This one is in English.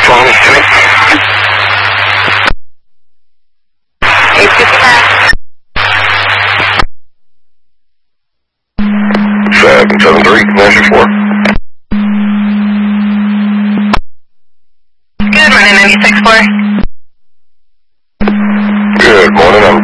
phone, Timmy. 773, measure 4. Good morning, 96.4. Good morning, I'm